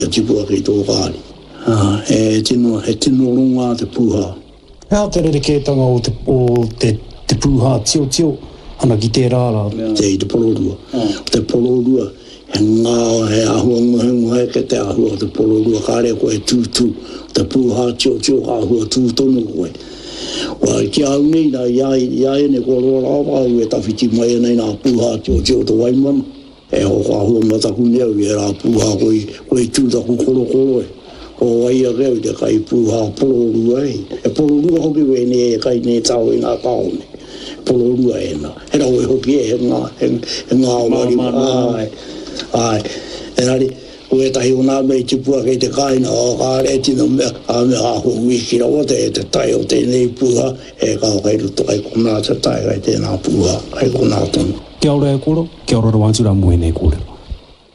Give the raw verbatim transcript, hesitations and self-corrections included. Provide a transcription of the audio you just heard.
Chipua ki tō kāri. E tino, he tino runga te pūha. Hea te rere kētanga o te, o te, te pūha tio tio, ana ki te rāra. Te i te pororua. Te pororua, he ngā, he ahua nguhe ke te ahua, te pororua kāre koe tūtū. Te pūha tio tio ahua tūtono koe. Wa ki au nei na iai, iai ne ko rora awa au e tawhiti mai nei nā pūha tio tio te waimana. E hoko ahua mataku neu i e rā pūha koe, koe tūtaku koro koro e. O wai a reo te kai pūha pororua e. E pororua hoki we ne e kai ne tau i ngā kaone. Pororua e nā. E rau e hoki e he ngā, he, he ngā wari. Ai, ai. E nari, o e tahi o nā mei tipua kei te kaina o kāre tino mea, a mea aho wiki rawa te e te tai o tēnei pūha, e kao kai ruto kai kona te tai kai tēnā pūha, kai kona tonu. Kia ora e koro, kia ora rawantura mui nei kore.